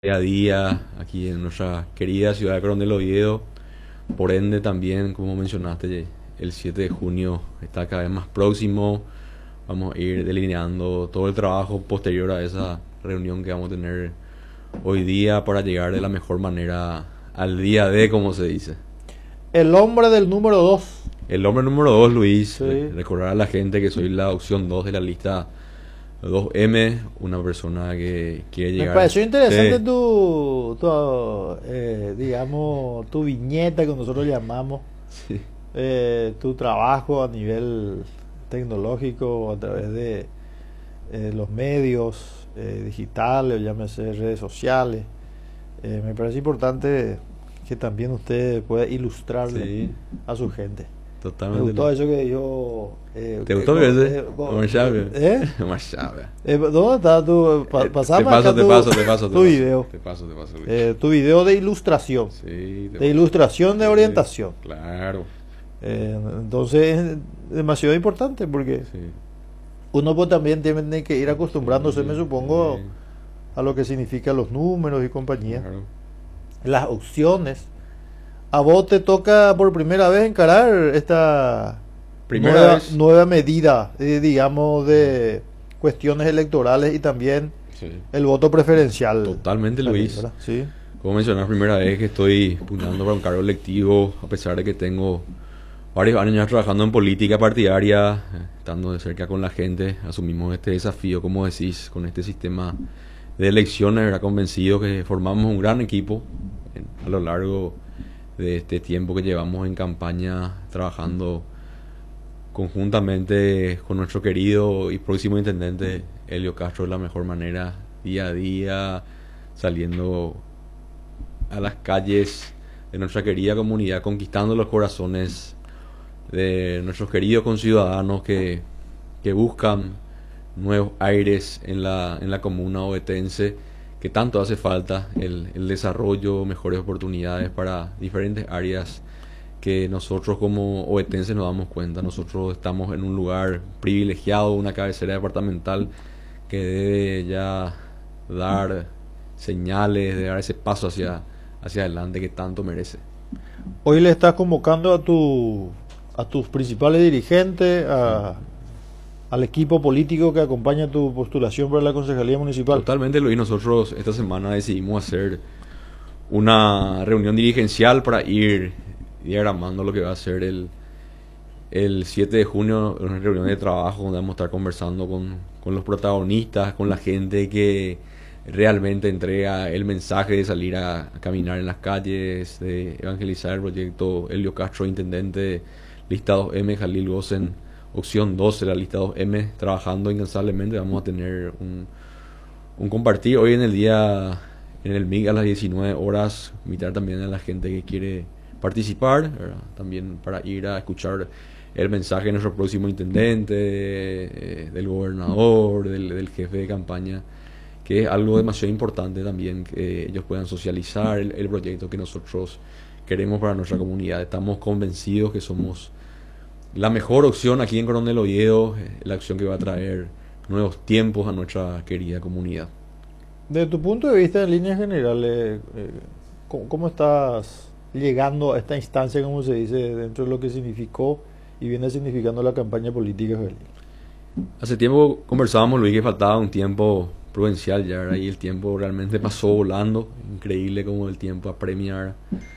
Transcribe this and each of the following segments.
día a día aquí en nuestra querida ciudad de Coronel Oviedo. Por ende, también, como mencionaste, el 7 de junio está cada vez más próximo. Vamos a ir delineando todo el trabajo posterior a esa reunión que vamos a tener hoy día para llegar de la mejor manera al día D, como se dice. El hombre del número 2. El hombre número 2, Luis, Sí. recordar a la gente que soy la opción 2 de la lista 2M, una persona que quiere Me llegar. pareció interesante Sí, digamos, tu viñeta que nosotros llamamos, sí, tu trabajo a nivel tecnológico a través de los medios digitales, o llámese redes sociales. Me parece importante que también usted pueda ilustrarle sí, a su gente. Me totalmente. gustó eso que dijo. ¿Te gustó ese? Omar Chávez. ¿Eh? Omar Chávez. ¿Dónde está tu? Te Pasame paso, acá te paso, te paso, te tu paso. video. Te paso, Luis. Tu video de ilustración. Sí, te De paso. ilustración de Sí, orientación. claro. Entonces es demasiado importante porque Sí, uno pues también tiene que ir acostumbrándose, me supongo, sí, a lo que significan los números y compañía. claro. Las opciones. A vos te toca por primera vez encarar esta Primera vez. nueva medida, digamos, de cuestiones electorales y también Sí, el voto preferencial. totalmente, La ley, Luis. ¿verdad? Sí. Como mencionar, primera vez que estoy pugnando para un cargo electivo, a pesar de que tengo varios años ya trabajando en política partidaria, estando de cerca con la gente, asumimos este desafío, como decís, con este sistema de elecciones, era convencido que formamos un gran equipo a lo largo de este tiempo que llevamos en campaña trabajando conjuntamente con nuestro querido y próximo intendente Helio Castro de la mejor manera, día a día, saliendo a las calles de nuestra querida comunidad, conquistando los corazones de nuestros queridos conciudadanos que buscan nuevos aires en la comuna ovetense, que tanto hace falta el desarrollo, mejores oportunidades para diferentes áreas que nosotros como ovetenses nos damos cuenta. Nosotros estamos en un lugar privilegiado, una cabecera departamental que debe ya dar señales, de dar ese paso hacia adelante que tanto merece. Hoy le estás convocando a tus principales dirigentes, al equipo político que acompaña tu postulación para la concejalía municipal. Totalmente, Luis. Nosotros esta semana decidimos hacer una reunión dirigencial para ir diagramando lo que va a ser el 7 de junio, una reunión de trabajo donde vamos a estar conversando con los protagonistas, con la gente que realmente entrega el mensaje de salir a caminar en las calles, de evangelizar el proyecto Helio Castro, intendente, lista 2M, Jalil Gosen, opción 12, la lista 2M, trabajando incansablemente. Vamos a tener un compartir hoy en el día, en el MIG a las 19 horas, invitar también a la gente que quiere participar, ¿verdad? También para ir a escuchar el mensaje de nuestro próximo intendente, del gobernador, del jefe de campaña, que es algo demasiado importante también, que ellos puedan socializar el proyecto que nosotros queremos para nuestra comunidad. Estamos convencidos que somos la mejor opción aquí en Coronel Oviedo, la opción que va a traer nuevos tiempos a nuestra querida comunidad. Desde tu punto de vista, en líneas generales, ¿cómo estás llegando a esta instancia, como se dice, dentro de lo que significó y viene significando la campaña política, Jalil? Hace tiempo conversábamos, Luis, que faltaba un tiempo prudencial ya, ¿verdad? Y el tiempo realmente pasó volando. Increíble como el tiempo apremia.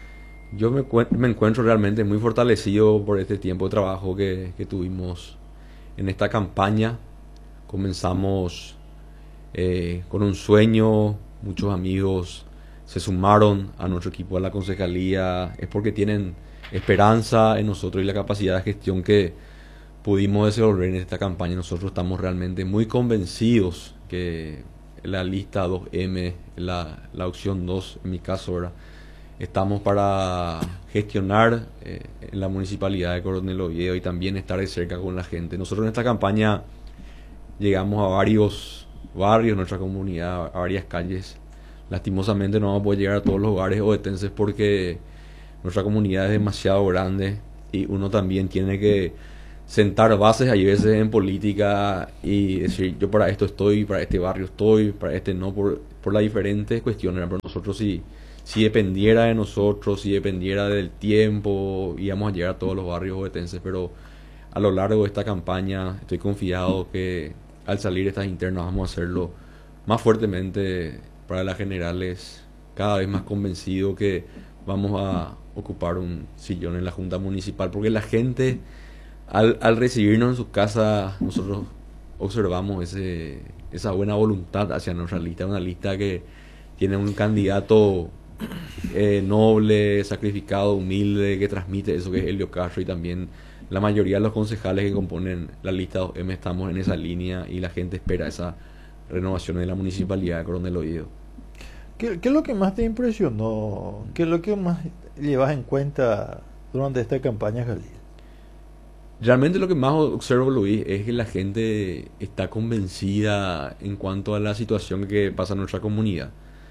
Me encuentro realmente muy fortalecido por este tiempo de trabajo que tuvimos en esta campaña. Comenzamos con un sueño, muchos amigos se sumaron a nuestro equipo, a la concejalía, es porque tienen esperanza en nosotros y la capacidad de gestión que pudimos desenvolver en esta campaña. Nosotros estamos realmente muy convencidos que la lista 2M, la opción 2 en mi caso, ¿verdad? Estamos para gestionar en la municipalidad de Coronel Oviedo y también estar de cerca con la gente. Nosotros en esta campaña llegamos a varios barrios de nuestra comunidad, a varias calles. Lastimosamente no vamos a poder llegar a todos los hogares ovetenses porque nuestra comunidad es demasiado grande y uno también tiene que sentar bases hay veces en política y decir yo para esto estoy, para este barrio estoy, para este no, por las diferentes cuestiones. Pero nosotros si dependiera de nosotros, si dependiera del tiempo, íbamos a llegar a todos los barrios ovetenses, pero a lo largo de esta campaña estoy confiado que al salir de estas internas vamos a hacerlo más fuertemente para las generales, cada vez más convencido que vamos a ocupar un sillón en la Junta Municipal, porque la gente al recibirnos en sus casas, nosotros observamos esa buena voluntad hacia nuestra lista, una lista que tiene un candidato noble, sacrificado, humilde, que transmite eso que es Helio Castro, y también la mayoría de los concejales que componen la lista 2M estamos en esa línea y la gente espera esa renovación de la municipalidad de Coronel Oviedo. ¿Qué es lo que más te impresionó? ¿Qué es lo que más llevas en cuenta durante esta campaña, Jalil? Realmente lo que más observo, Luis, es que la gente está convencida en cuanto a la situación que pasa en nuestra comunidad.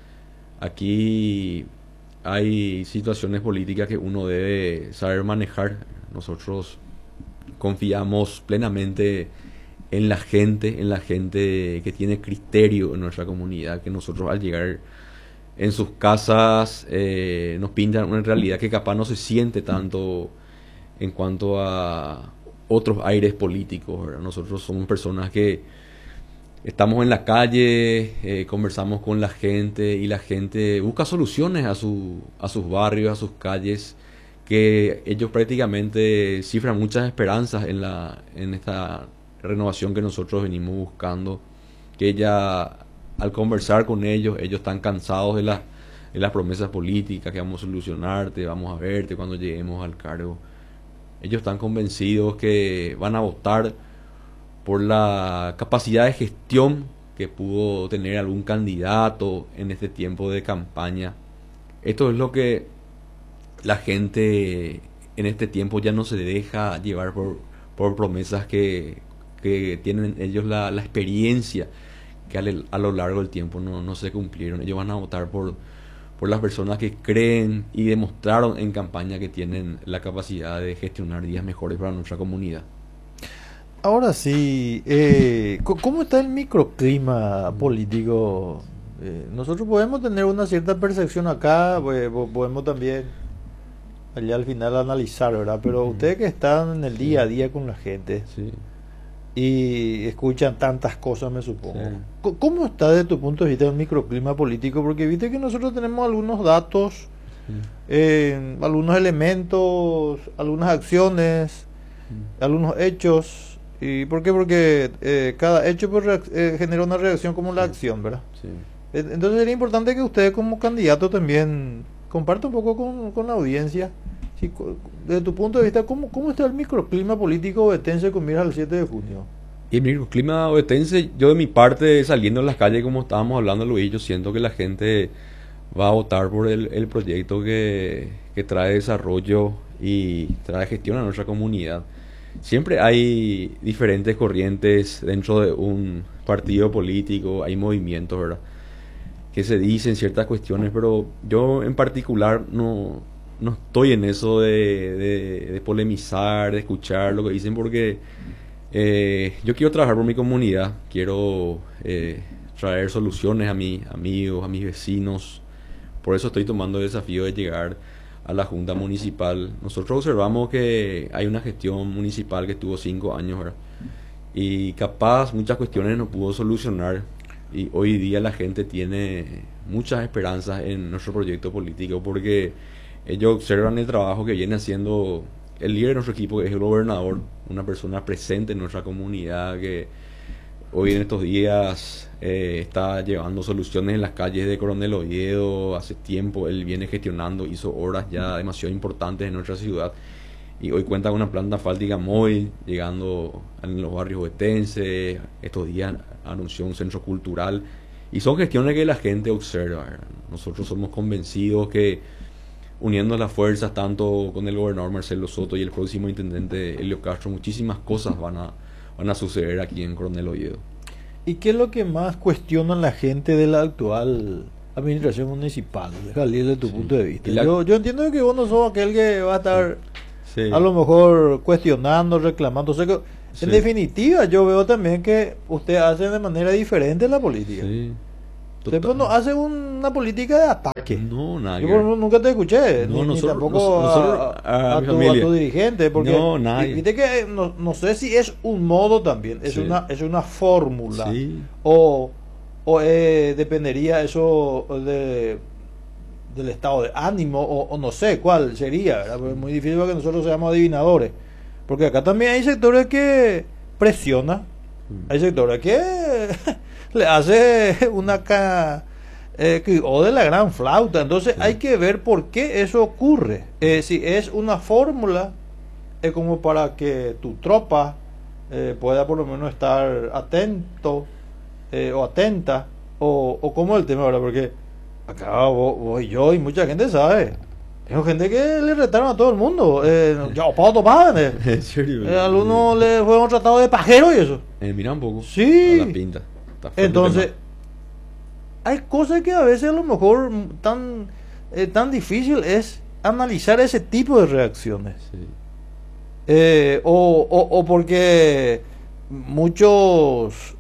Aquí hay situaciones políticas que uno debe saber manejar. Nosotros confiamos plenamente en la gente que tiene criterio en nuestra comunidad, que nosotros al llegar en sus casas nos pintan una realidad que capaz no se siente tanto en cuanto a otros aires políticos, ¿verdad? Nosotros somos personas que estamos en la calle, conversamos con la gente y la gente busca soluciones a sus barrios, a sus calles, que ellos prácticamente cifran muchas esperanzas en esta renovación que nosotros venimos buscando, que ya al conversar con ellos están cansados de las promesas políticas, que vamos a solucionarte, vamos a verte cuando lleguemos al cargo. Ellos están convencidos que van a votar por la capacidad de gestión que pudo tener algún candidato en este tiempo de campaña. Esto es lo que la gente en este tiempo ya no se deja llevar por promesas que tienen ellos la experiencia que a lo largo del tiempo no se cumplieron. Ellos van a votar por las personas que creen y demostraron en campaña que tienen la capacidad de gestionar días mejores para nuestra comunidad. Ahora sí, ¿cómo está el microclima político? Nosotros podemos tener una cierta percepción acá, podemos también allá al final analizar, ¿verdad? Pero ustedes que están en el día a día con la gente, sí, y escuchan tantas cosas, me supongo. Sí. ¿Cómo está desde tu punto de vista el microclima político? Porque viste que nosotros tenemos algunos datos, algunos elementos, algunas acciones, algunos hechos. ¿Y por qué? Porque cada hecho genera una reacción como la acción, ¿verdad? Sí. Entonces sería importante que ustedes como candidato también compartan un poco con la audiencia. Sí, desde tu punto de vista, ¿cómo está el microclima político ovetense con miras al 7 de junio? Y el microclima ovetense, yo de mi parte, saliendo en las calles como estábamos hablando, Luis, yo siento que la gente va a votar por el proyecto que trae desarrollo y trae gestión a nuestra comunidad. Siempre hay diferentes corrientes dentro de un partido político, hay movimientos, ¿verdad?, que se dicen ciertas cuestiones, pero yo en particular no estoy en eso de polemizar, de escuchar lo que dicen, porque yo quiero trabajar por mi comunidad, quiero traer soluciones a mis amigos, a mis vecinos. Por eso estoy tomando el desafío de llegar a la Junta Municipal. Nosotros observamos que hay una gestión municipal que estuvo 5 años, ¿verdad?, y capaz muchas cuestiones no pudo solucionar, y hoy día la gente tiene muchas esperanzas en nuestro proyecto político, porque ellos observan el trabajo que viene haciendo el líder de nuestro equipo, que es el gobernador, una persona presente en nuestra comunidad, que hoy en estos días está llevando soluciones en las calles de Coronel Oviedo. Hace tiempo él viene gestionando, hizo obras ya demasiado importantes en nuestra ciudad, y hoy cuenta con una planta asfáltica móvil llegando en los barrios ovetenses. Estos días anunció un centro cultural, y son gestiones que la gente observa, ¿verdad? Nosotros somos convencidos que uniendo las fuerzas tanto con el gobernador Marcelo Soto y el próximo intendente Helio Castro, muchísimas cosas van a suceder aquí en Coronel Oviedo. ¿Y qué es lo que más cuestiona la gente de la actual administración municipal, Jalil, de tu punto de vista? Yo entiendo que vos no sos aquel que va a estar Sí. a lo mejor cuestionando, reclamando. O sea que, Sí. en definitiva, yo veo también que usted hace de manera diferente la política. Sí. Usted Total. no hace una política de ataque. No, nada Yo que por ver. ejemplo nunca te escuché, No, ni nosotros- tampoco nosotros- a mi tu, familia. dirigente, porque No, nadie. viste que no sé si es un modo también, es Sí. una fórmula, Sí. o dependería eso del estado de ánimo, o no sé cuál sería, ¿verdad? Porque es muy difícil que nosotros seamos adivinadores, porque acá también hay sectores que presionan, hay sectores que le hace o de la gran flauta. Entonces hay que ver por qué eso ocurre. Si es una fórmula como para que tu tropa pueda por lo menos estar atento o atenta, o cómo es el tema, ¿verdad? Porque acá voy yo y mucha gente sabe. Tengo gente que le retaron a todo el mundo. Ya, Pablo Tomás, En serio. algunos le fueron tratados de pajero y eso. Mira un poco. Sí. A la pinta. Está fuerte el Entonces, tema. hay cosas que a veces a lo mejor tan difícil es analizar ese tipo de reacciones. Sí. O porque muchos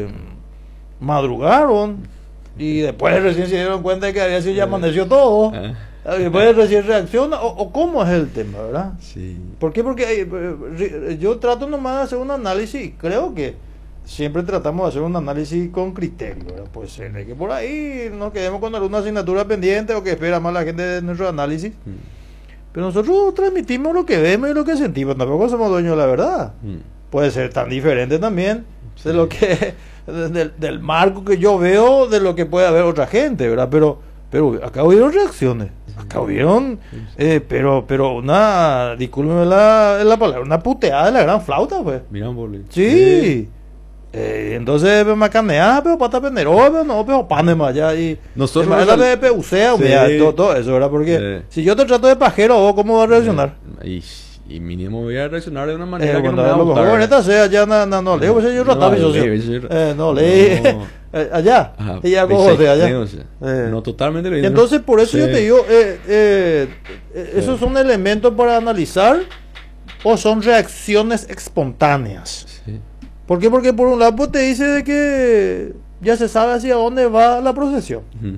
madrugaron y después recién se dieron cuenta de que había sido ya amaneció todo. Ah. Después recién reacciona. O cómo es el tema, ¿verdad? Sí. ¿Por qué? Porque yo trato nomás de hacer un análisis y creo que siempre tratamos de hacer un análisis con criterio, ¿verdad? Puede ser de que por ahí nos quedemos con alguna asignatura pendiente o que espera más la gente de nuestro análisis. Pero nosotros transmitimos lo que vemos y lo que sentimos, tampoco somos dueños de la verdad. Puede ser tan diferente también de lo que del marco que yo veo de lo que puede haber otra gente, ¿verdad? Pero acá hubieron reacciones, acá hubieron pero discúlpeme la palabra, una puteada de la gran flauta, pues. Mira un poco. Sí. Entonces macaneada, pero pata penderosa, pero no, pero pane más allá. Y Nosotros la de PUC, Sí. todo eso, ¿verdad? Porque Sí. si yo te trato de pajero, ¿vos cómo vas a reaccionar? Y mínimo voy a reaccionar de una manera que no Cuando me va a a lo mejor gustar. esta sea ya no leo, pues yo No, rataba mi socio. No leí. Allá. Ajá, Y ya pensé- cojo de allá. no sé. No, totalmente lo Y mismo. entonces por eso yo Sí. te digo, esos son elementos para analizar o son reacciones espontáneas. Sí. ¿Por qué? Porque por un lado pues, te dice de que ya se sabe hacia dónde va la procesión. Ujú.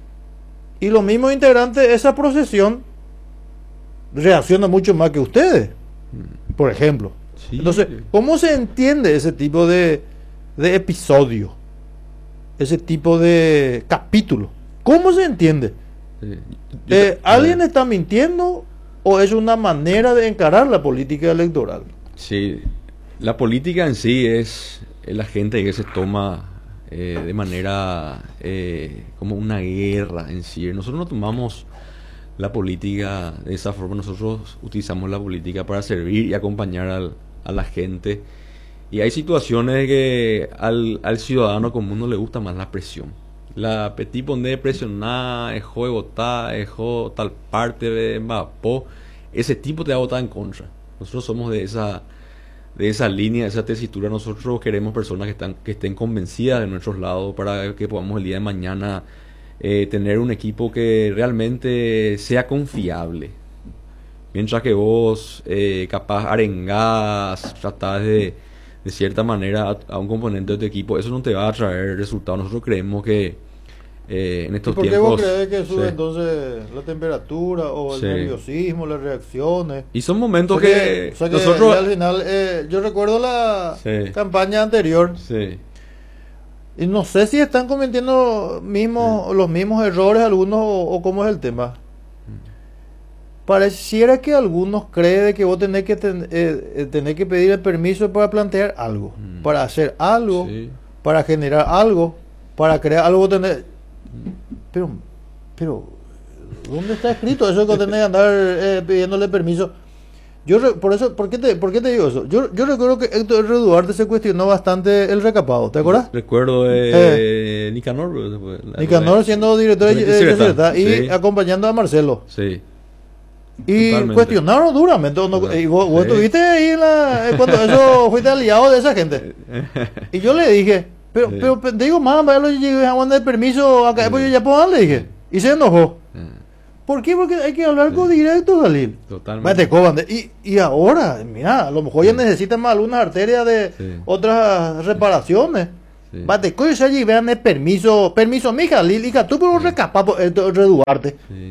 Y los mismos integrantes de esa procesión reaccionan mucho más que ustedes, por ejemplo. Sí. Entonces, ¿cómo se entiende ese tipo de episodio? Ese tipo de capítulo. ¿Cómo se entiende? Sí. ¿Alguien está mintiendo o es una manera de encarar la política electoral? Sí, la política en sí es la gente que se toma de manera como una guerra en sí. Nosotros no tomamos la política de esa forma, nosotros utilizamos la política para servir y acompañar a la gente. Y hay situaciones que al ciudadano común no le gusta más la presión. La petit poner presionar, dejó de votar, dejó tal parte de Mapó, ese tipo te va a votar en contra. Nosotros somos de esa línea, de esa tesitura. Nosotros queremos personas que estén convencidas de nuestros lados para que podamos el día de mañana tener un equipo que realmente sea confiable. Mientras que vos capaz arengás, tratás de cierta manera a un componente de tu equipo, eso no te va a traer resultados. Nosotros creemos que en ¿Y estos por qué tiempos... vos crees que sube Sí. entonces la temperatura o el Sí. nerviosismo, las reacciones? Y son momentos O sea que nosotros... ya al final, yo recuerdo la Sí. campaña anterior Sí. y no sé si están cometiendo los mismos errores algunos o cómo es el tema. Pareciera que algunos creen de que vos tenés que tenés que pedir el permiso para plantear algo, para hacer algo, Sí. para generar algo, para crear algo. Pero ¿dónde está escrito eso que tenés que andar pidiéndole permiso? ¿Por qué te digo eso? Yo recuerdo que Héctor R. Duarte se cuestionó bastante el recapado, ¿te acuerdas? Recuerdo de Nicanor. Nicanor siendo director de Secretaría y Sí. acompañando a Marcelo. Sí. Y Totalmente. cuestionaron duramente. Y vos Sí. estuviste ahí cuando eso fuiste aliado de esa gente. Y yo le dije, pero te digo más, vaya, yo llegué a mandar el permiso acá, pues yo ya puedo dar, le dije. Y se enojó. ¿Por qué? Porque hay que hablar con directo, Jalil. Totalmente. Te cobran. Y ahora, mira, a lo mejor ya necesitan más algunas arterias de otras reparaciones. Sí. Te coge allí, vean el permiso, mi Jalil, y que tú por recapar, reduarte. Sí.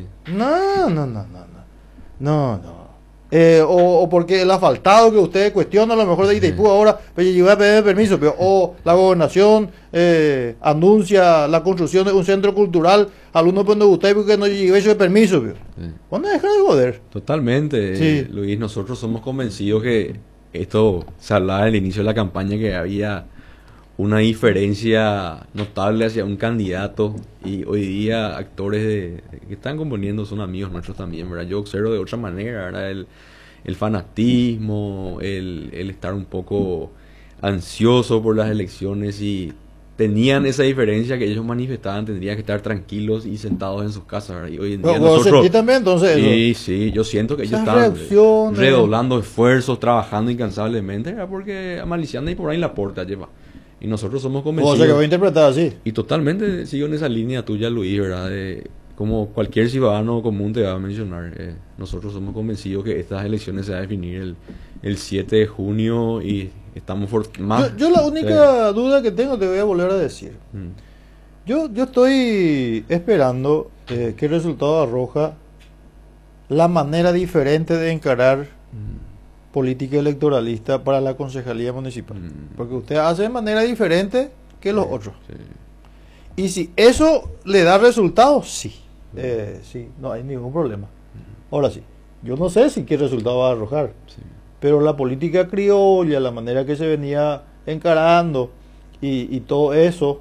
No. O porque el asfaltado que usted cuestiona, a lo mejor de Itaipú ahora, pues yo voy a pedir permiso, pero, o la gobernación anuncia la construcción de un centro cultural, algunos pues no gusta porque no llegue eso de permiso, pero. Sí. ¿Cuándo dejar de joder? Totalmente, Sí. Luis, nosotros somos convencidos que esto se hablaba al inicio de la campaña, que había una diferencia notable hacia un candidato, y hoy día actores que están componiendo son amigos nuestros también, ¿verdad? Yo observo de otra manera, ¿verdad? El fanatismo, el estar un poco ansioso por las elecciones, y tenían esa diferencia que ellos manifestaban, tendrían que estar tranquilos y sentados en sus casas, ¿verdad? Y hoy en día nosotros... también, entonces, Sí, yo siento que ellos esas están reacciones, redoblando esfuerzos, trabajando incansablemente, ¿verdad? Porque amaliciando y por ahí la puerta lleva. Y nosotros somos o convencidos. sea que voy a interpretar así. Y totalmente sigo en esa línea tuya, Luis, ¿verdad? Como cualquier ciudadano común te va a mencionar, nosotros somos convencidos que estas elecciones se va a definir el 7 de junio, y estamos más... Yo la única duda que tengo, te voy a volver a decir. Yo estoy esperando que el resultado arroja la manera diferente de encarar política electoralista para la concejalía municipal. Porque usted hace de manera diferente que los otros. Sí. Y si eso le da resultados, sí. Sí, no hay ningún problema. Ahora sí, yo no sé si qué resultado va a arrojar. Sí. Pero la política criolla, la manera que se venía encarando y todo eso,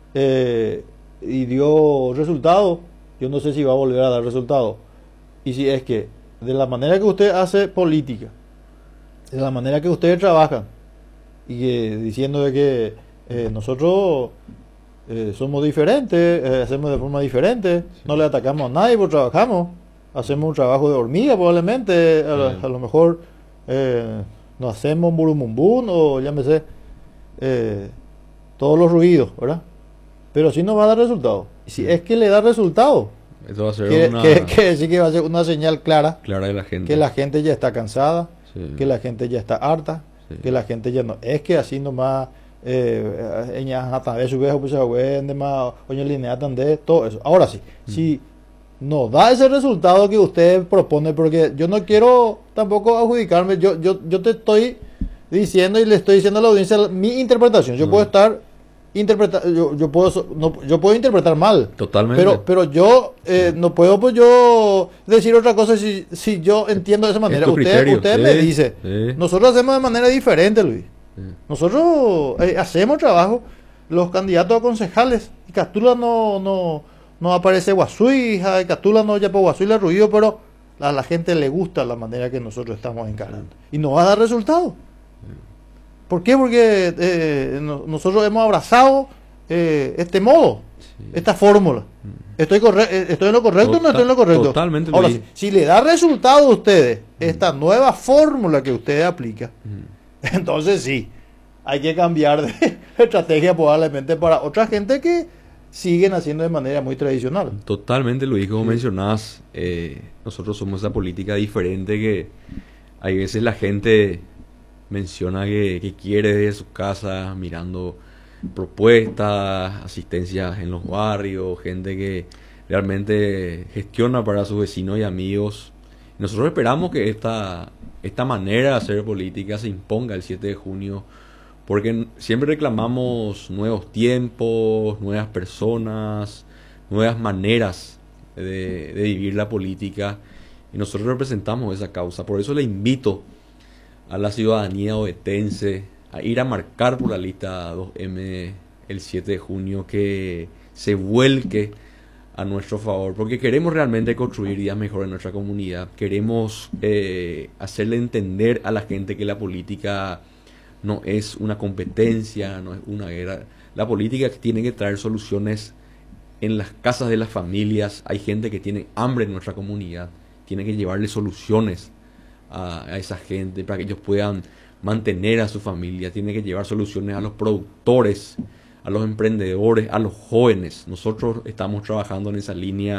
y dio resultado, yo no sé si va a volver a dar resultado. Y si es que de la manera que usted hace política, de la manera que ustedes trabajan, y que, diciendo de que nosotros somos diferentes, hacemos de forma diferente, no le atacamos a nadie, porque trabajamos, hacemos un trabajo de hormiga probablemente, a lo mejor no hacemos un burumumbún, o llámese todos los ruidos, ¿verdad? Pero sí nos va a dar resultado. Y si es que le da resultado, Eso va a ser que decir que va a ser una señal clara de la gente. que la gente ya está cansada, Sí. que la gente ya está harta, Sí. que la gente ya no es que así nomás hasta vez su viejo pues de más oye línea de todo eso. Ahora sí, si no da ese resultado que usted propone, porque yo no quiero tampoco adjudicarme, yo te estoy diciendo y le estoy diciendo a la audiencia mi interpretación. Yo puedo estar yo puedo interpretar mal. Totalmente. Pero yo no puedo pues yo decir otra cosa si yo entiendo de esa manera. Usted me dice, nosotros hacemos de manera diferente, Luis. Nosotros hacemos trabajo, los candidatos a concejales, y Castula no aparece Guasui, Castula no ya por Guasui le ruido, pero a la gente le gusta la manera que nosotros estamos encarando. Y nos va a dar resultados. ¿Por qué? Porque nosotros hemos abrazado este modo, esta fórmula. ¿Estoy en lo correcto o no estoy en lo correcto? Totalmente. Ahora, si le da resultado a ustedes esta nueva fórmula que ustedes aplican, entonces sí, hay que cambiar de estrategia probablemente para otra gente que siguen haciendo de manera muy tradicional. Totalmente, Luis, como mencionabas, nosotros somos esa política diferente que hay veces la gente menciona que quiere desde su casa, mirando propuestas, asistencias en los barrios, gente que realmente gestiona para sus vecinos y amigos. Nosotros esperamos que esta manera de hacer política se imponga el 7 de junio, porque siempre reclamamos nuevos tiempos, nuevas personas, nuevas maneras de vivir la política, y nosotros representamos esa causa. Por eso le invito a la ciudadanía ovetense a ir a marcar por la lista 2M el 7 de junio, que se vuelque a nuestro favor, porque queremos realmente construir días mejores en nuestra comunidad. Queremos hacerle entender a la gente que la política no es una competencia, no es una guerra. La política tiene que traer soluciones en las casas de las familias. Hay gente que tiene hambre en nuestra comunidad, tiene que llevarle soluciones a esa gente para que ellos puedan mantener a su familia. Tiene que llevar soluciones a los productores, a los emprendedores, a los jóvenes. Nosotros estamos trabajando en esa línea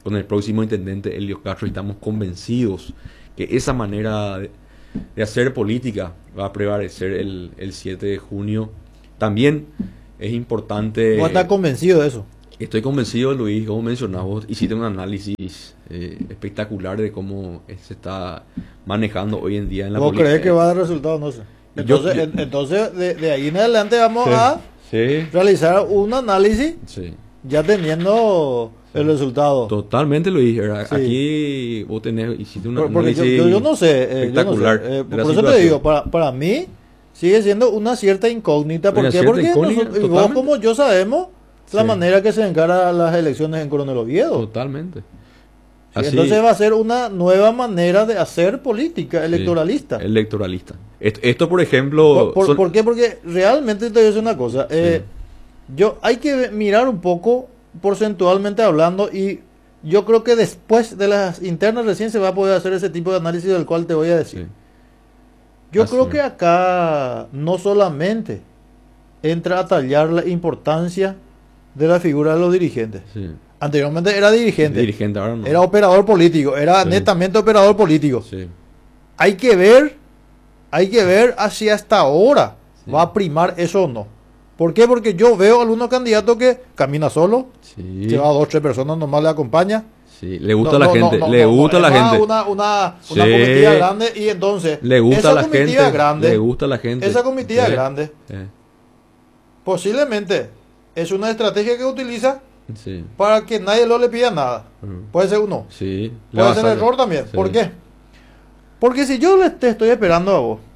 con el próximo intendente Elio Castro y estamos convencidos que esa manera de hacer política va a prevalecer el 7 de junio. También es importante... ¿Vos estás convencido de eso? Estoy convencido, Luis, como mencionás, vos hiciste un análisis espectacular de cómo se está manejando hoy en día en la ¿Vos política. crees que va a dar resultado? No sé. Entonces de ahí en adelante vamos a realizar un análisis ya teniendo el resultado. Totalmente, Luis. Aquí vos hiciste un Porque análisis yo no sé. espectacular. Por eso te digo, para mí sigue siendo una cierta incógnita. ¿Por qué? Porque vos como yo sabemos la manera que se encara las elecciones en Coronel Oviedo. Totalmente. Entonces va a ser una nueva manera de hacer política electoralista. Electoralista. Esto por ejemplo... ¿Por qué? Porque realmente te voy a decir una cosa. Hay que mirar un poco porcentualmente hablando, y yo creo que después de las internas recién se va a poder hacer ese tipo de análisis del cual te voy a decir. Yo creo que acá no solamente entra a tallar la importancia de la figura de los dirigentes. Anteriormente era dirigente, ahora no. Era operador político, era netamente operador político. Hay que ver si hasta ahora va a primar eso o no. ¿Por qué? Porque yo veo algunos candidatos que camina solo, lleva 2 o 3 personas, nomás le acompaña. Le gusta a la gente, le gusta a la gente. Una comitiva grande, y entonces le gusta a la gente, le gusta a la gente. Esa comitiva grande posiblemente es una estrategia que utiliza para que nadie le pida nada. Puede ser uno. Puede ser error también. ¿Por qué? Porque si yo te estoy esperando a vos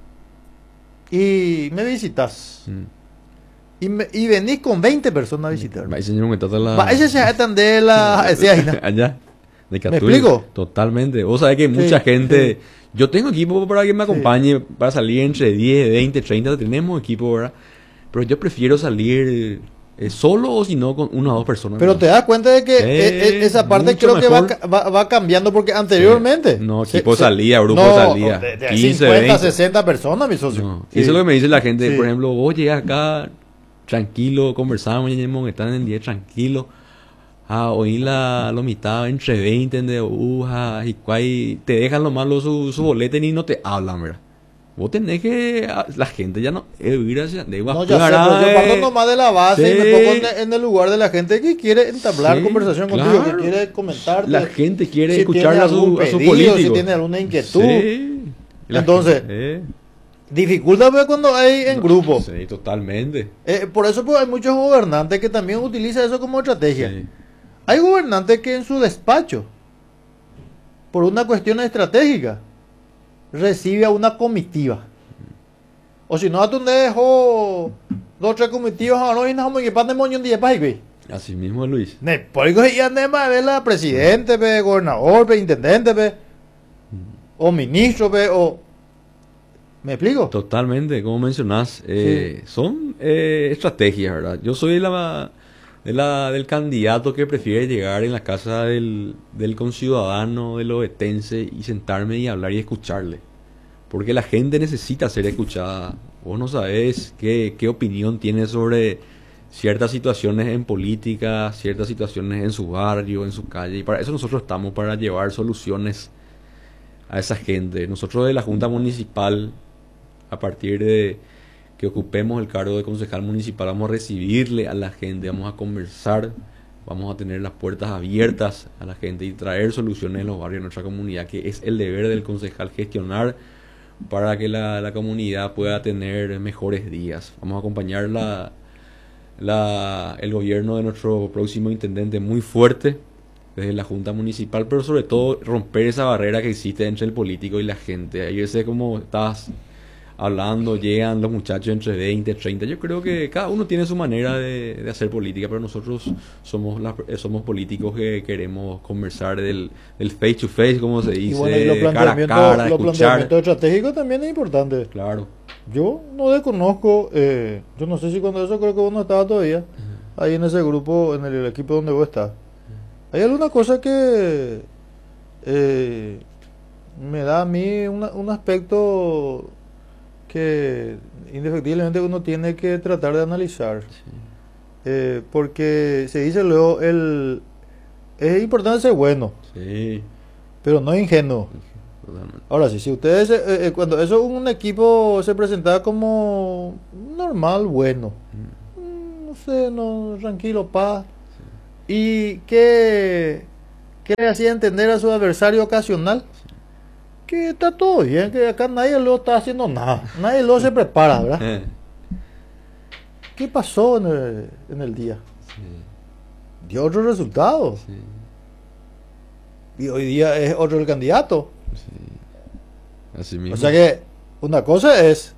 y me visitas y venís con 20 personas a visitarme, ese se atender allá. ¿Me explico? Totalmente. Vos sabés que mucha gente... Yo tengo equipo para que me acompañe para salir entre 10, 20, 30. Tenemos equipo, ¿verdad? Pero yo prefiero salir solo, o si no con 1 o 2 personas. Pero te das cuenta de que esa parte creo mejor. Que va cambiando, porque anteriormente no, equipo salía, grupo salía de 15, 50, 20. 60 personas, mi socio. Eso es lo que me dice la gente. Por ejemplo, vos llegas acá tranquilo, conversamos, están en el día tranquilo, oí la mitad entre 20 de y cuál, te dejan lo malo su boleta y no te hablan, ¿verdad? Vos tenés que... La gente ya no... yo parto nomás de la base y me pongo en el lugar de la gente que quiere entablar conversación contigo, que quiere comentar. La gente quiere escuchar a su político. Si tiene alguna inquietud. Entonces, dificulta cuando hay en grupo. Totalmente. Por eso hay muchos gobernantes que también utilizan eso como estrategia. Hay gobernantes que en su despacho, por una cuestión estratégica, recibe a una comitiva. O si no, a donde dejó 2 o 3 comitivas, y no me equipan de moñón de país. Así mismo, Luis. Por eso ya no va a ver la presidente, gobernador, intendente, o ministro, o... ¿Me explico? Totalmente, como mencionás, son estrategias, ¿verdad? Yo soy del candidato que prefiere llegar en la casa del conciudadano, del ovetense, y sentarme y hablar y escucharle. Porque la gente necesita ser escuchada. Vos no sabés qué opinión tiene sobre ciertas situaciones en política, ciertas situaciones en su barrio, en su calle. Y para eso nosotros estamos, para llevar soluciones a esa gente. Nosotros de la Junta Municipal, a partir de que ocupemos el cargo de concejal municipal, vamos a recibirle a la gente, vamos a conversar, vamos a tener las puertas abiertas a la gente y traer soluciones en los barrios de nuestra comunidad, que es el deber del concejal, gestionar para que la comunidad pueda tener mejores días. Vamos a acompañar el gobierno de nuestro próximo intendente muy fuerte desde la Junta Municipal, pero sobre todo romper esa barrera que existe entre el político y la gente. Ayer sé cómo estás hablando, llegan los muchachos entre 20, 30. Yo creo que cada uno tiene su manera de hacer política, pero nosotros somos políticos que queremos conversar del face to face, como se dice, cara a cara, los planteamientos estratégicos también es importante. Claro. Yo no desconozco, yo no sé si cuando eso creo que vos no estabas todavía, ahí en ese grupo, en el equipo donde vos estás. Hay alguna cosa que me da a mí un aspecto que indefectiblemente uno tiene que tratar de analizar, porque se dice luego es importante ser bueno, Sí, pero no ingenuo. totalmente. Ahora sí, si ustedes, cuando eso un equipo se presentaba como normal, bueno, no sé, no, tranquilo, paz, y qué le hacía entender a su adversario ocasional que está todo bien, que acá nadie lo está haciendo nada, nadie lo se prepara, ¿verdad? ¿Qué pasó en el día? Sí, Dio otro resultado, sí, y hoy día es otro el candidato. sí. Así mismo. O sea que una cosa es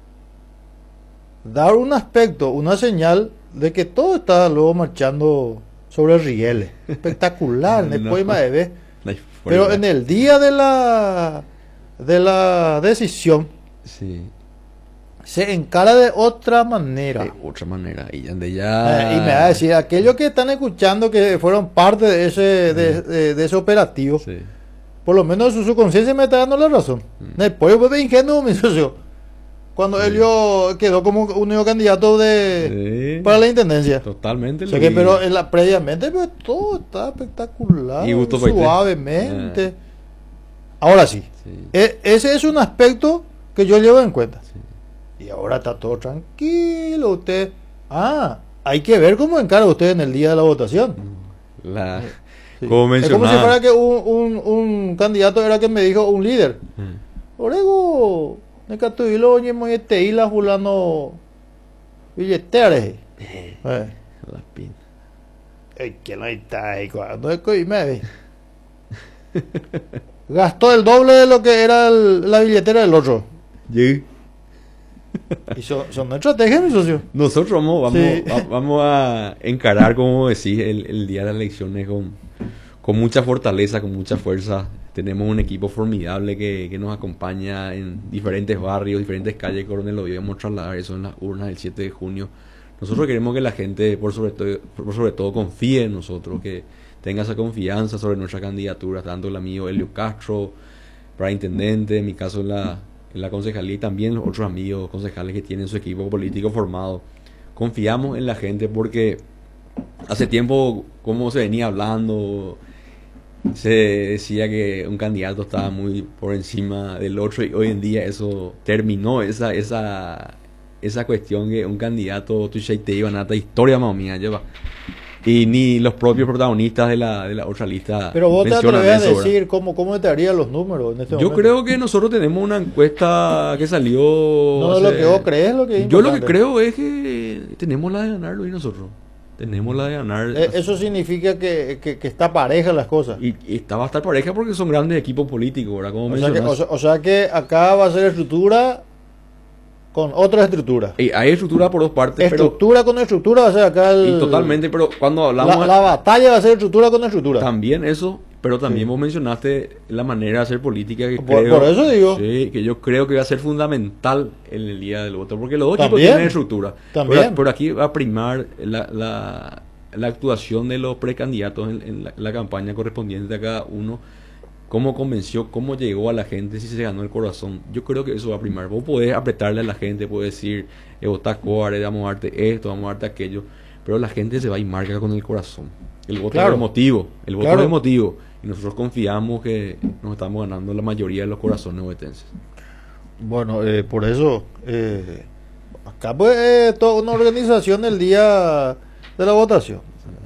dar un aspecto, una señal de que todo está luego marchando sobre rieles. Espectacular, en el No, poema de B. no hay Pero forma. en el día de la decisión Sí, se encara de otra manera. de otra manera. Y donde Y ya. me va a decir, aquellos que están escuchando que fueron parte de ese operativo, Sí, por lo menos su conciencia me está dando la razón. Después fue de ingenuo, mi socio. Cuando Sí. Elio quedó como único candidato Sí. para la intendencia. Totalmente. O sea lo que, vi. pero previamente pues, todo está espectacular, Y Gusto Paité. suavemente. Ahora sí, Sí, ese es un aspecto que yo llevo en cuenta. sí. Y ahora está todo tranquilo, usted. Hay que ver cómo encara usted en el día de la votación. La, Sí. Como Es como si mencionaba. fuera que un candidato era que me dijo un líder. Orego, necatuvilo oye moyete la fulano billeteres. La pin. Que no está ahí cuando es que me ve. Gastó el doble de lo que era la billetera del otro. Sí. Y son estrategias, mi socio. Nosotros vamos, Sí. vamos a encarar, como decís, el día de las elecciones con mucha fortaleza, con mucha fuerza. Tenemos un equipo formidable que nos acompaña en diferentes barrios, diferentes calles. Coronel Oviedo, vamos a trasladar eso en las urnas del 7 de junio. Nosotros queremos que la gente, por sobre todo, confíe en nosotros, que tenga esa confianza sobre nuestra candidatura, tanto el amigo Helio Castro para intendente, en mi caso en la concejalía, y también los otros amigos concejales que tienen su equipo político formado. Confiamos en la gente porque hace tiempo, como se venía hablando, se decía que un candidato estaba muy por encima del otro, y hoy en día eso terminó, esa cuestión que un candidato, tú te iban a historia más mía, lleva. Y ni los propios protagonistas de la otra lista Pero vos te mencionan atreves a eso, ¿verdad? decir cómo te harían los números en este Yo momento. creo que nosotros tenemos una encuesta que salió No es lo que vos crees, lo que es Yo lo que importante. creo es que tenemos la de ganarlo y nosotros. Tenemos la de ganar. Eso significa que está pareja las cosas. Y esta va a estar pareja porque son grandes equipos políticos, ¿verdad? Como O sea, que, mencionas. o sea que acá va a ser estructura con otra estructura. Y hay estructura por dos partes, Estructura con estructura va a ser acá pero. Y totalmente, pero cuando hablamos. la batalla va a ser estructura con estructura. También eso, pero también Sí. vos mencionaste la manera de hacer política que Por creo. eso digo. Sí, que yo creo que va a ser fundamental en el día del voto, porque los dos equipos También. tienen estructura. También. Pero aquí va a primar la actuación de los precandidatos en la campaña correspondiente a cada uno. Cómo convenció, cómo llegó a la gente, si se ganó el corazón. Yo creo que eso va a primar. Vos podés apretarle a la gente, podés decir, votá Coare, vamos a darte esto, vamos a darte aquello. Pero la gente se va y marca con el corazón. El voto Claro. es emotivo. El voto Claro. es emotivo. Y nosotros confiamos que nos estamos ganando la mayoría de los corazones ovetenses. Bueno, por eso, acá pues toda una organización del día de la votación.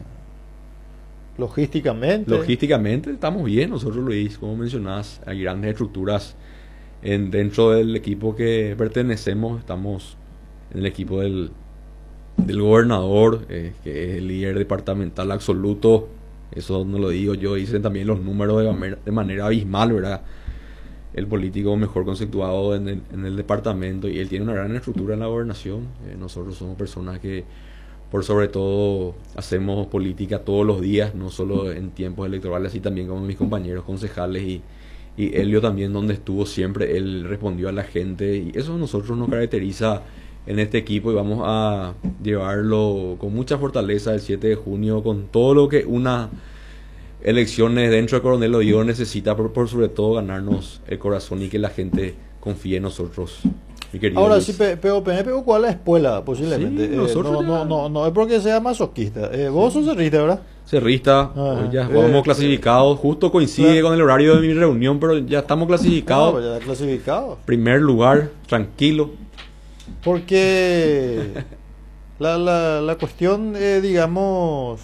Logísticamente. Logísticamente estamos bien, nosotros Luis, como mencionás, hay grandes estructuras dentro del equipo que pertenecemos. Estamos en el equipo del gobernador, que es el líder departamental absoluto. Eso no lo digo yo, dicen también los números de manera abismal, ¿verdad? El político mejor conceptuado en el departamento, y él tiene una gran estructura en la gobernación. Nosotros somos personas que por sobre todo hacemos política todos los días, no solo en tiempos electorales, así también como mis compañeros concejales, y Helio también, donde estuvo siempre, él respondió a la gente, y eso a nosotros nos caracteriza en este equipo, y vamos a llevarlo con mucha fortaleza el 7 de junio, con todo lo que una elecciones dentro de Coronel Oviedo necesita, por sobre todo ganarnos el corazón y que la gente confíe en nosotros. Mi querido Ahora Luis. sí, pero cuál es la escuela posiblemente. Sí, nosotros no es porque sea masoquista. Vos sos cerrista, ¿verdad? Cerrista, hoy ya vamos clasificados, justo coincide con el horario de mi reunión, pero ya estamos clasificados. Ya clasificados. Primer lugar, tranquilo. Porque la cuestión, digamos,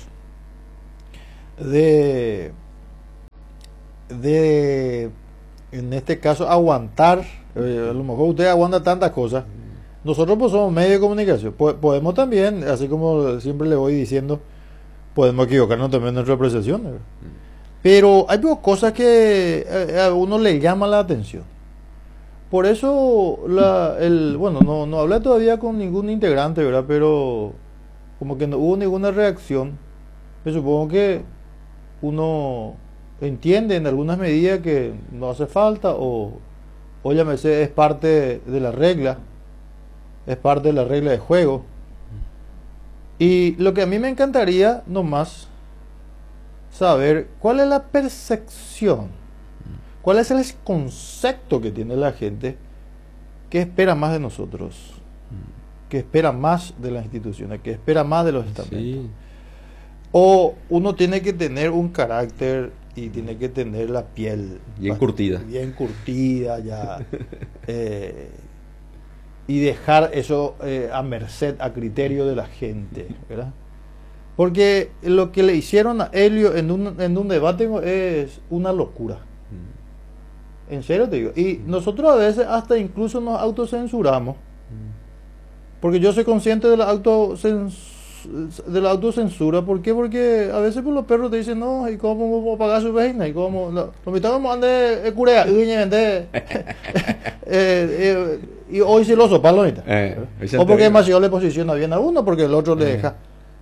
de en este caso aguantar, a lo mejor usted aguanta tantas cosas. Nosotros pues somos medios de comunicación. Podemos también, así como siempre le voy diciendo, podemos equivocarnos también en nuestra apreciación. Pero hay cosas que a uno le llama la atención. Por eso, bueno, no hablé todavía con ningún integrante, ¿verdad? Pero como que no hubo ninguna reacción. Yo supongo que uno entiende en algunas medidas que no hace falta o llámese, es parte de la regla. Es parte de la regla de juego. Y lo que a mí me encantaría nomás saber cuál es la percepción, cuál es el concepto que tiene la gente que espera más de nosotros, que espera más de las instituciones, que espera más de los estamentos. Sí. O uno tiene que tener un carácter y tiene que tener la piel bien curtida. Bien curtida ya. Y dejar eso a merced, a criterio de la gente, ¿verdad? Porque lo que le hicieron a Helio en un debate es una locura. En serio te digo. Y nosotros a veces hasta incluso nos autocensuramos. Porque yo soy consciente de la autocensura. ¿Por qué? Porque a veces pues, los perros te dicen, no, ¿y cómo vamos a pagar su vecina? ¿Y cómo? No, lo mitamos ande curea, y hoy sí lo sopan, o porque demasiado le posiciona bien a uno, porque el otro le deja.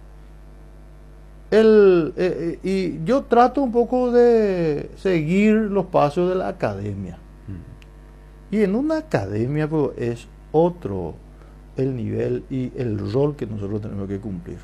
Y yo trato un poco de seguir los pasos de la academia. Y en una academia pues, es otro el nivel y el rol que nosotros tenemos que cumplir.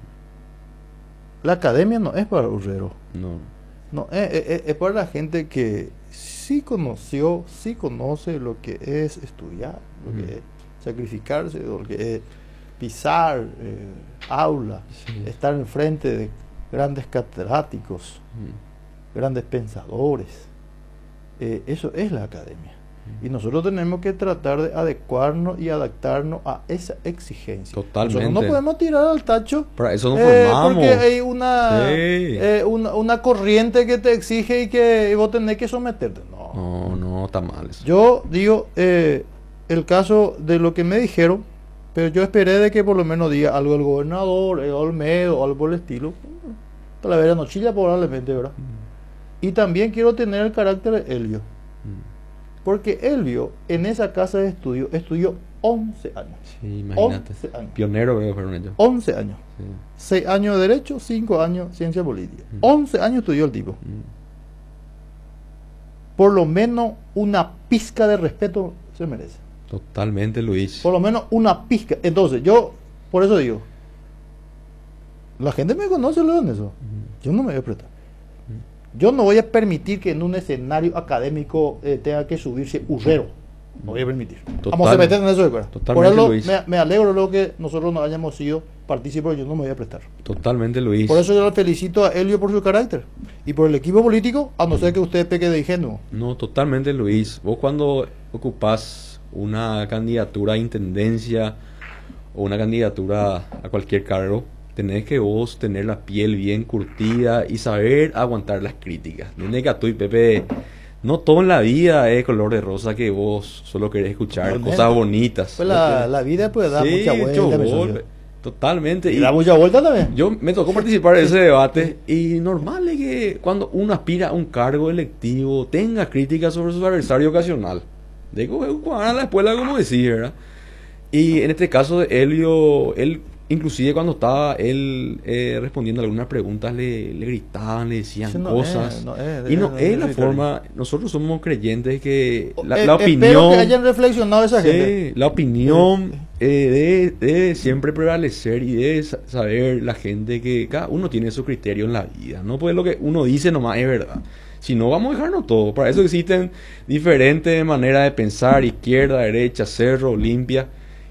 La academia no es para urreros. No, es para la gente que sí conoció, sí conoce lo que es estudiar, lo que es sacrificarse, lo que es pisar aula, estar enfrente de grandes catedráticos, grandes pensadores. Eso es la academia. Y nosotros tenemos que tratar de adecuarnos y adaptarnos a esa exigencia. Totalmente. Nosotros no podemos tirar al tacho. Para eso nos formamos. Porque hay una corriente que te exige y vos tenés que someterte. No, está mal eso. Yo digo, el caso de lo que me dijeron, pero yo esperé de que por lo menos diga algo el gobernador, el Olmedo, algo por el estilo. Talavera no chilla probablemente, ¿verdad? Y también quiero tener el carácter de Helio. Porque Helio en esa casa de estudio estudió 11 años. Sí, imagínate. 11 años. Pionero que fueron ellos. 11 años. Sí. 6 años de Derecho, 5 años Ciencia Política. 11 años estudió el tipo. Por lo menos una pizca de respeto se merece. Totalmente, Luis. Por lo menos una pizca. Entonces, yo, por eso digo, la gente me conoce, León, eso. Yo no me voy a prestar. Yo no voy a permitir que en un escenario académico tenga que subirse urrero. No voy a permitir. Vamos a meter en eso de acuerdo. Por eso me alegro luego que nosotros no hayamos sido partícipes, yo no me voy a prestar. Totalmente, Luis. Por eso yo le felicito a Helio por su carácter. Y por el equipo político, a no ser que usted peque de ingenuo. No, totalmente, Luis. Vos cuando ocupás una candidatura a intendencia o una candidatura a cualquier cargo, tenés que vos tener la piel bien curtida y saber aguantar las críticas. Tenés que tú y Pepe, no todo en la vida es color de rosa que vos solo querés escuchar cosas bonitas. Pues la vida puede dar mucha vuelta. Totalmente. Y da mucha vuelta también. Yo me tocó participar de ese debate y normal es que cuando uno aspira a un cargo electivo tenga críticas sobre su adversario ocasional. De cuando a la escuela, como decía, ¿verdad? Y en este caso de Helio, él inclusive cuando estaba él respondiendo a algunas preguntas le gritaban, le decían cosas. Y no es la forma. Nosotros somos creyentes que la opinión. Espero que hayan reflexionado esa gente. La opinión debe siempre prevalecer y debe saber la gente que cada uno tiene su criterio en la vida. No puede lo que uno dice nomás es verdad. Si no, vamos a dejarnos todo. Para eso existen diferentes maneras de pensar: izquierda, derecha, cerro, limpia.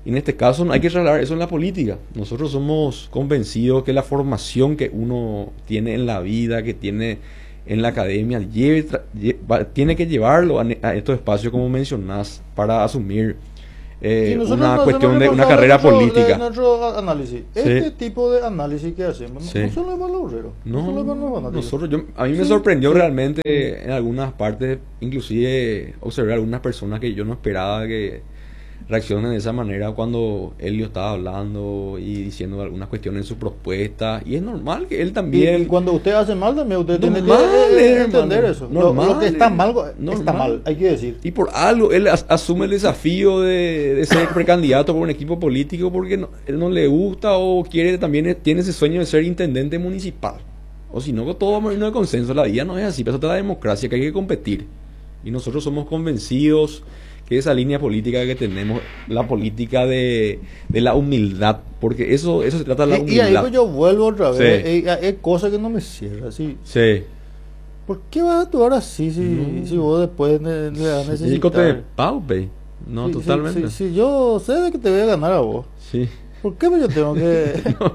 Y en este caso no hay que trasladar eso en la política. Nosotros somos convencidos que la formación que uno tiene en la vida, que tiene en la academia, tiene que llevarlo a estos espacios como mencionás para asumir una cuestión de una carrera política. De nuestro análisis. Sí. Este tipo de análisis que hacemos Sí. no solo es para los obreros, no solo es para los fanáticos. A mí me Sí, sorprendió sí. realmente en algunas partes, inclusive observé algunas personas que yo no esperaba que reaccionen de esa manera cuando Elio estaba hablando y diciendo algunas cuestiones en su propuesta. Y es normal que él Y también... cuando usted hace mal también, usted tiene Normal, que entender hermano. eso. Normal, Lo que está mal, está normal. mal, hay que decir. Y por algo, él asume el desafío de ser precandidato por un equipo político porque él no le gusta o quiere también, tiene ese sueño de ser intendente municipal. O si no, todo vamos a irnos de consenso. La vida no es así, pero eso es la democracia, que hay que competir. Y nosotros somos convencidos que esa línea política que tenemos, la política de la humildad, porque eso se trata de la Y humildad. ahí pues yo vuelvo otra vez. Sí. Hay cosas que no me cierran. ¿Sí? Sí. ¿Por qué vas a actuar así si vos después le vas a Chico te necesitar? paupe. No, Sí, totalmente. sí, yo sé de que te voy a ganar a vos. Sí. ¿Por qué yo tengo que...?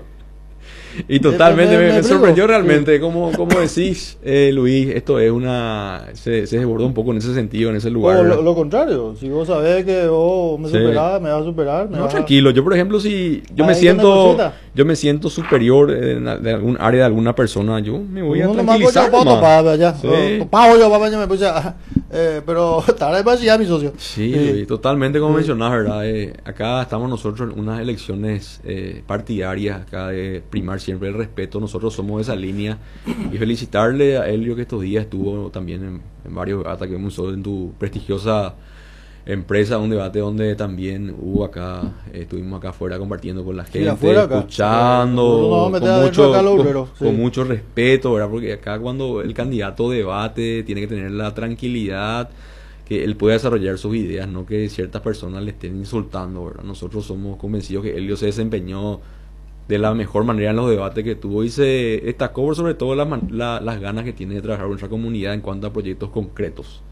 Y totalmente me explico. sorprendió realmente, Sí. como decís, Luis, esto es se desbordó un poco en ese sentido, en ese lugar. O ¿verdad? lo contrario, si vos sabés que vos me Sí. superás, me vas a superar, me No, vas a- tranquilo, yo por ejemplo, si yo Ahí que me cosita. me siento superior de algún área de alguna persona, yo me voy a Uno nomás tranquilizar yo pago nomás. para allá. Sí. Pago yo para allá, me puse pero tarde para allá, mi socio. Sí, Eh, Luis, totalmente como sí. mencionás, ¿verdad? Acá estamos nosotros en unas elecciones partidarias, acá de primar siempre el respeto, nosotros somos de esa línea y felicitarle a Elio que estos días estuvo también en varios debates que hemos en tu prestigiosa empresa, un debate donde también hubo acá, estuvimos acá afuera compartiendo con la gente, afuera acá. escuchando, No, no, con meter adentro mucho, acá los con- obreros, sí. con mucho respeto, ¿verdad? Porque acá cuando el candidato debate tiene que tener la tranquilidad que él pueda desarrollar sus ideas, no que ciertas personas le estén insultando, ¿verdad? Nosotros somos convencidos que Elio se desempeñó de la mejor manera en los debates que tuvo y se destacó por sobre todo las ganas que tiene de trabajar con nuestra comunidad en cuanto a proyectos concretos.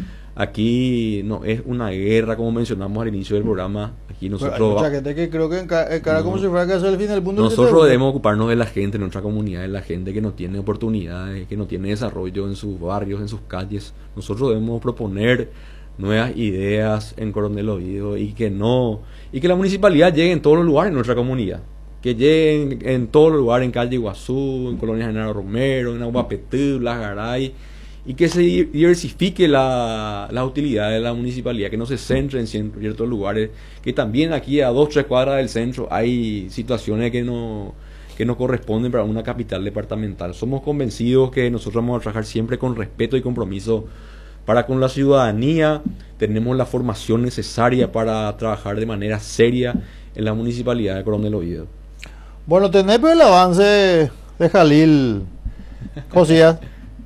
Aquí no es una guerra, como mencionamos al inicio del programa. Aquí Pero hay nosotros, mucha gente que creo que encara como No. si fuera que hacer el fin del mundo. nosotros debemos ocuparnos de la gente, de nuestra comunidad, de la gente que no tiene oportunidades, que no tiene desarrollo en sus barrios, en sus calles. Nosotros debemos proponer nuevas ideas en Coronel Oviedo y que la municipalidad llegue en todos los lugares de nuestra comunidad. Que lleguen en todos los lugares, en Calle Iguazú, en Colonia General Romero, en Aguapetú, Las Garay, y que se diversifique la utilidad de la municipalidad, que no se centre en ciertos lugares, que también aquí a 2-3 cuadras del centro hay situaciones que no corresponden para una capital departamental. Somos convencidos que nosotros vamos a trabajar siempre con respeto y compromiso para con la ciudadanía. Tenemos la formación necesaria para trabajar de manera seria en la municipalidad de Coronel Oviedo. Bueno, tenés pues el avance de Jalil Josías.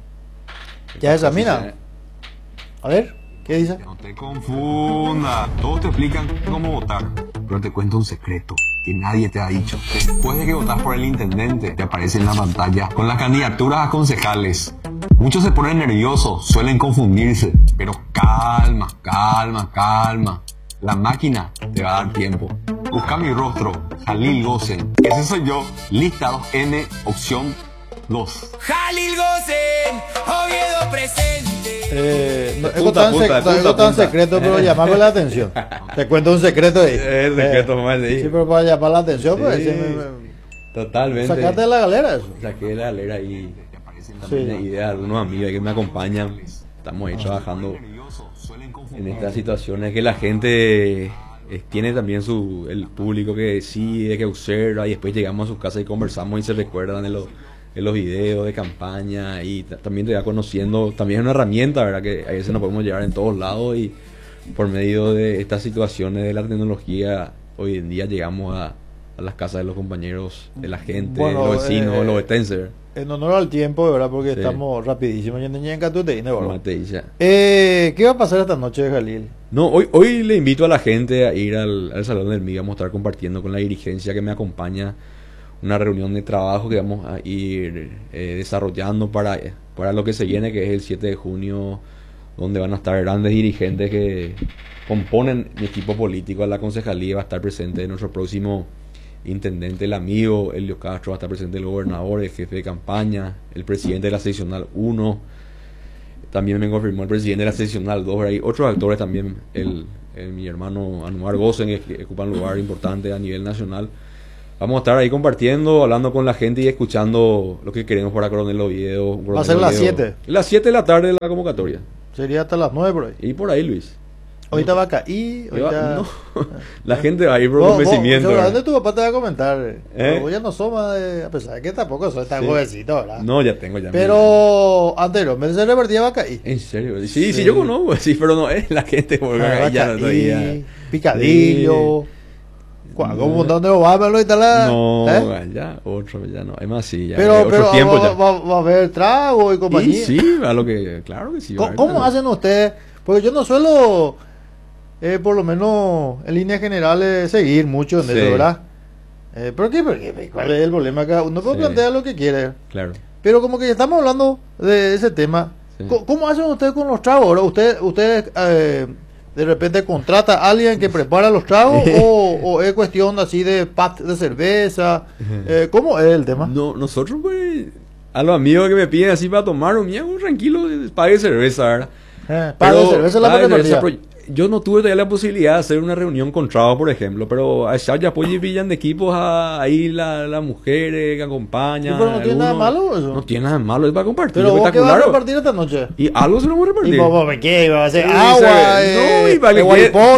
Ya examina. A ver, ¿qué dice? No te confundas. Todos te explican cómo votar. Pero te cuento un secreto que nadie te ha dicho. Después de que votas por el intendente, te aparece en la pantalla con las candidaturas a concejales. Muchos se ponen nerviosos, suelen confundirse. Pero calma, calma, calma. La máquina te va a dar tiempo. Busca mi rostro, Jalil Gosen. Ese soy yo. Lista 2N, opción 2. Jalil Gosen, Oviedo presente. No, es punta, algo tan, punta, algo punta, tan punta. secreto, pero llamarme la atención. Te cuento un secreto ahí. Es secreto, mamá, sí. Sí, pero para llamar la atención, pues Sí, sí, totalmente. sacate de la galera eso. Saqué de la galera ahí Sí. también ideas de algunos amigos que me acompañan. Estamos ahí trabajando en estas situaciones que la gente tiene también el público que decide, que observa y después llegamos a sus casas y conversamos y se recuerdan de los videos de campaña y también te va conociendo. También es una herramienta, ¿verdad? Que a veces no podemos llevar en todos lados y por medio de estas situaciones de la tecnología hoy en día llegamos a las casas de los compañeros, de la gente, Bueno, los vecinos, los vetenses. En honor al tiempo, de verdad, porque Sí. estamos rapidísimos. Yo tenía en Catuteína, Como ¿verdad? te dice. ¿Qué va a pasar esta noche de Jalil? No, hoy le invito a la gente a ir al Salón del MIG. Vamos a estar compartiendo con la dirigencia que me acompaña una reunión de trabajo que vamos a ir desarrollando para lo que se viene, que es el 7 de junio, donde van a estar grandes dirigentes que componen mi equipo político. A la concejalía va a estar presente nuestro próximo intendente, el amigo Helio Castro, va a estar presente el gobernador, el jefe de campaña, el presidente de la seccional 1. También me confirmó el presidente de la seccional 2. Hay otros actores también, mi hermano Anuar Gosen, que ocupa un lugar importante a nivel nacional. Vamos a estar ahí compartiendo, hablando con la gente y escuchando lo que queremos para Coronel Oviedo. Va a ser las 7. Las 7 de la tarde de la convocatoria. Sería hasta las 9 por ahí. Y por ahí, Luis. Ahorita va a caer. No. La gente va a ir por convencimiento. ¿Dónde tu papá te va a comentar? ¿Eh? Vos ya no sos más a pesar de que tampoco soy tan jovencito, ¿verdad? No, ya tengo. Pero anteriormente se revertía va a caer. ¿En serio? Sí, yo conozco, sí, pero no es la gente porque ya no todavía. Picadillo. ¿Cómo dónde va a verlo y tal? No, ya, otro, ya no. Además, sí, ya. Pero otro tiempo ya. Va a haber trago y compañía. Y sí, a lo que, claro que sí. ¿Cómo hacen ustedes? Porque yo no suelo, por lo menos en líneas generales, seguir mucho en eso, ¿verdad? ¿Por qué? ¿Cuál es el problema acá? Uno puede plantear lo que quiere. Claro. Pero como que ya estamos hablando de ese tema. Sí. ¿Cómo hacen ustedes con los tragos? Ahora, ¿Ustedes de repente contrata a alguien que prepara los tragos o es cuestión así de pat de cerveza? ¿Cómo es el tema? No, nosotros pues a los amigos que me piden así para tomar un mía, tranquilo, pague cerveza, ¿verdad? Pague cerveza la preparación. Yo no tuve todavía la posibilidad de hacer una reunión con tragos, por ejemplo, pero allá ya pues pillan de equipos ahí las mujeres que acompañan. ¿Pero no tiene nada malo eso? No tiene nada malo, es para compartir. ¿Pero vos qué vas a repartir esta noche? Y algo se lo voy a repartir. ¿Y vos qué? ¿Va a hacer agua? No, y para que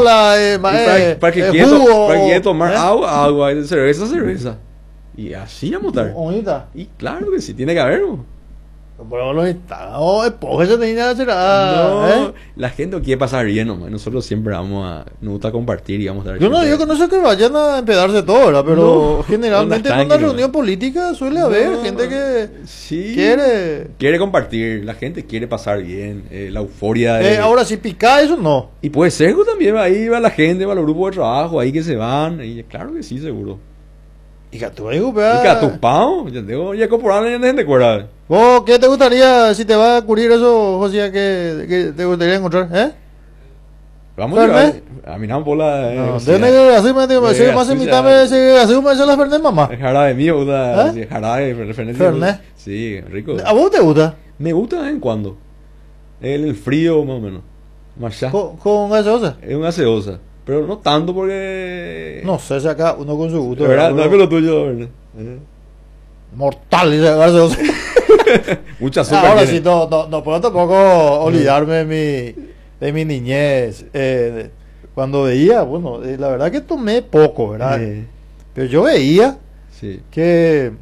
para que quiera tomar agua, cerveza. Y así vamos a estar. Y claro que sí, tiene que haber. Pero los estados eso tenía que hacer la gente quiere pasar bien nomás. Nosotros siempre nos gusta compartir y vamos a dar. Yo no digo que no sé que vayan a empedarse todo, ¿verdad? Pero generalmente en una reunión política suele haber gente que quiere compartir. La gente quiere pasar bien, la euforia ahora si pica eso no. Y puede ser que también ahí va la gente, va los grupos de trabajo ahí que se van, y claro que sí, seguro. Y que tú ya comportable ya de gente cuerda. ¿Vos qué te gustaría si te va a cubrir eso, José, que te gustaría encontrar? Vamos a llevar. A mí no bola. Así las Fernet, mamá. Jarabe mío, jarabe, Fernet. Sí, rico. ¿A vos te gusta? Me gusta de vez en cuando. El frío, más o menos. Marchá. ¿Con gaseosa? Es una gaseosa. Pero no tanto porque... No sé si acá uno con su gusto. ¿Verdad? No es lo tuyo, ¿verdad? Mortal, dice gaseosa. Mucha azúcar. Ahora sí, no puedo tampoco olvidarme de mi niñez. Cuando veía, bueno, la verdad que tomé poco, ¿verdad? Pero yo veía que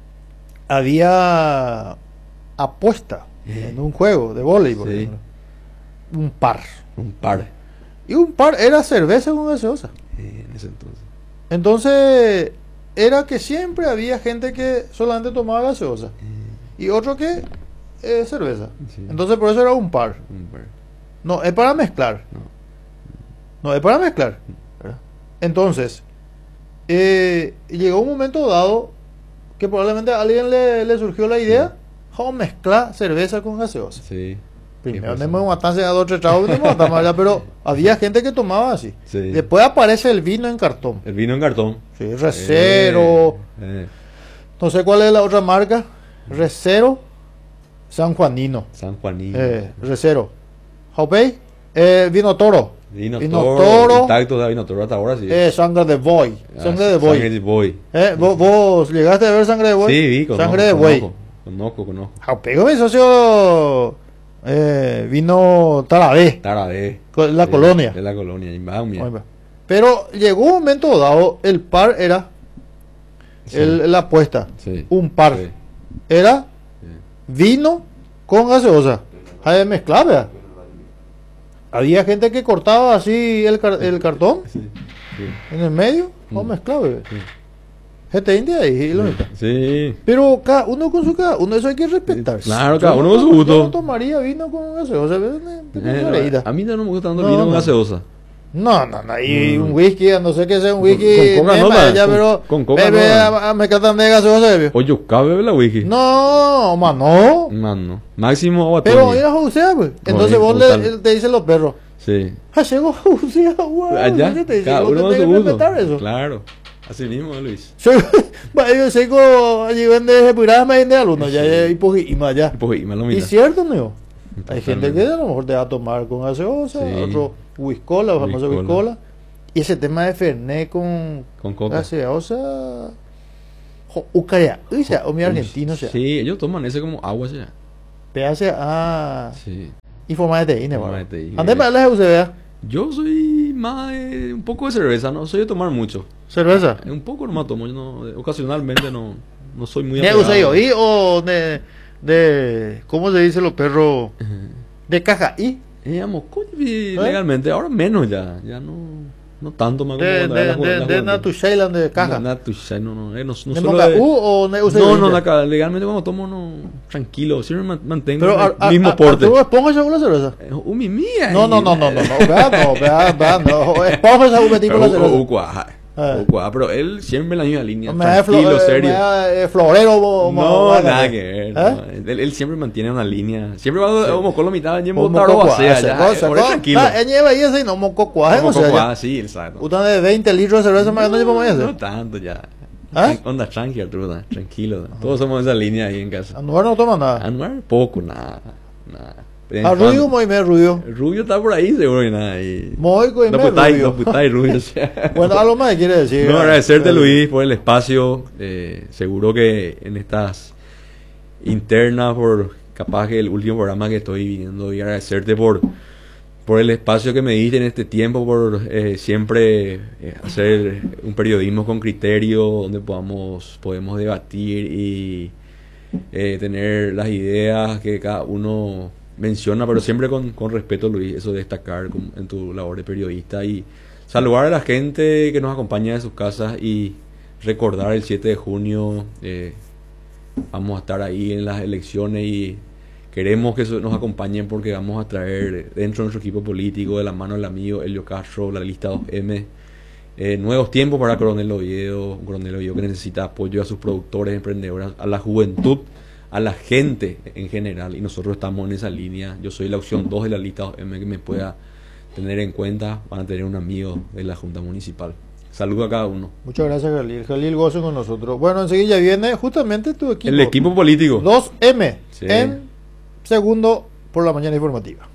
había apuesta en un juego de voleibol, por ejemplo. Un par. Y un par era cerveza con gaseosa. En ese entonces. Entonces, era que siempre había gente que solamente tomaba gaseosa. Y otro que cerveza. Sí. Entonces, por eso era un par. No, es para mezclar. No, es para mezclar. ¿Verdad? Entonces, llegó un momento dado que probablemente a alguien le surgió la idea, vamos a mezclar cerveza con gaseosa. Sí. Primero tenemos una taza de 2 o 3 tragos, pero había gente que tomaba así. Sí. Después aparece el vino en cartón. El vino en cartón. Sí, Recero. No sé cuál es la otra marca. Recero. San Juanino. Recero. Jopey. Vino Toro. Vino Toro. Intacto de Vino Toro hasta ahora sí. Sangre de Boy. Sangre de Boy. ¿Vos llegaste a ver Sangre de Boy? Sí, vi. Sangre de Boy. Conozco. Jopey con mi socio... vino Tarabé. La colonia. De la colonia. Pero llegó un momento dado, el par era la apuesta. Un par era vino con gaseosa. Hay mezclada. Había gente que cortaba así el cartón en el medio, o mezclaba. Gente india ahí, sí. Pero cada uno con su cada uno, eso hay que respetar. Claro, cada uno con su gusto. Yo no tomaría vino con gaseosa. A mí no me gusta tanto el vino con gaseosa. No, y un whisky, no sé qué sea un whisky. Con coca mema, no, man, ya, con- pero con coca bebe, no, man. me catan de gaseosa, bebé. Oye, cabe la wiki. No, man, no. Mano. Máximo agua Pero tonic. ir a juiciar, pues. Entonces Oye, vos total. te dicen los perros. Sí. Ah, llego a juiciar, guau. Allá, ¿Qué te dice? cada Vos uno con tenés su que uso. respetar eso. Claro. Así mismo, Luis. Yo sé que allí vende sepurada, me vende alumnos, ya hay hipogima allá. Pues, y me lo Y mira. cierto, ¿no? Hay gente Totalmente. que a lo mejor te va a tomar con gaseosa, Sí. otro whiskola, famoso Whiskola. whiskola. Y ese tema de Fernet con Con coca. gaseosa. Ucaya, o mi argentino, o sea. Sí, ellos toman ese como agua, ya. Pedace Sí. y forma de teína, Forma ¿verdad? de teína. Antes me hablas de UCB, Yo soy más un poco de cerveza, no soy de tomar mucho. cerveza. Un poco nomás tomo, yo no, ocasionalmente no soy muy ¿De apegado. UCI o de cómo se dice los perros? De caja y Digamos, legalmente, ahora menos ya no tanto más como de cuando era la juventud. Natu Shailand de caja. Natushai, no ¿De solo Moca U o de UCI? legalmente cuando tomo tranquilo, siempre mantengo Pero el mismo porte. ¿Arturo Esponja según la cerveza? Mi mía. No, vea, no. Esponja según metí con la cerveza. Pero él siempre en la misma línea, Me da tranquilo, serio. florero. No, nada que ver. No. Él siempre mantiene una línea. Siempre va como con la mitad, ya Como botar o cocoa, sea, ese ya. cosa, Por eso co- tranquilo. lleva ahí ese no moco cuaje, Como o sea, cocoa, ya. sí, exacto. Usted de 20 litros de cerveza más no llevamos ese. No tanto ya. ¿Ah? Onda tranqui, Arturo, tranquilo. Todos somos de esa línea ahí en casa. Anuar no toma nada. Anuar poco, nada. A Rubio, muy me Rubio. El Rubio está por ahí, seguro que nada. Y... Moico y me Rubio. No putáis, Rubio. O sea. Bueno, algo más quiere decir. No, agradecerte, Luis, por el espacio. Seguro que en estas internas, por capaz que el último programa que estoy viendo, y agradecerte por el espacio que me diste en este tiempo, por siempre hacer un periodismo con criterio, donde podemos debatir y tener las ideas que cada uno menciona, pero siempre con respeto, Luis, eso de destacar en tu labor de periodista y saludar a la gente que nos acompaña de sus casas y recordar el 7 de junio, vamos a estar ahí en las elecciones y queremos que nos acompañen porque vamos a traer dentro de nuestro equipo político, de la mano del amigo Elio Castro, la lista 2M, nuevos tiempos para Coronel Oviedo, un Coronel Oviedo que necesita apoyo a sus productores, emprendedores, a la juventud, a la gente en general, y nosotros estamos en esa línea. Yo soy la opción 2 de la lista 2M que me pueda tener en cuenta. Van a tener un amigo de la Junta Municipal. Saludo a cada uno. Muchas gracias, Jalil. Jalil Gozo con nosotros. Bueno, enseguida viene justamente tu equipo. El equipo político. 2M Sí. en segundo por la mañana informativa.